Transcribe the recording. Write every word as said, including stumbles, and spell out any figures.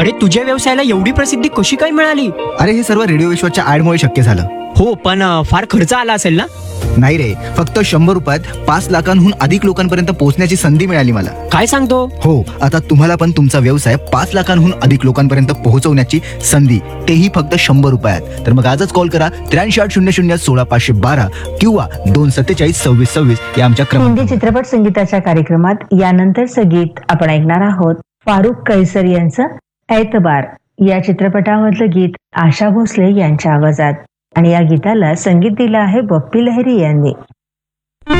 अरे तुझ्या व्यवसायाला एवढी प्रसिद्धी कशी काय मिळाली? अरे हे सर्व रेडिओ विश्वाच्या ऍडमुळे शक्य झालं. हो, पण अ, फार खर्च आला असेल ना? नाही रे, फक्त शंभर रुपयात पाच लाखांहून अधिक लोकांपर्यंत पोहोचण्याची संधी मिळाली मला. काय सांगतो? हो, आता तुम्हाला पण तुमचा व्यवसाय पाच लाखांहून अधिक लोकांपर्यंत पोहोचवण्याची संधी, तेही फक्त शंभर रुपयात. तर मग आजच कॉल करा त्र्याऐंशी आठ शून्य शून्य सोळा पाचशे बारा किंवा दोन सत्तेचाळीस सव्वीस सव्वीस या आमच्या क्रमांक. हिंदी चित्रपट संगीताच्या कार्यक्रमात यानंतरचं गीत आपण ऐकणार आहोत फारुख कैसर यांचं ऐतबार या चित्रपटामधलं गीत आशा भोसले यांच्या आवाजात. आणि या गीताला संगीत दिलं आहे बप्पी लहिरी यांनी.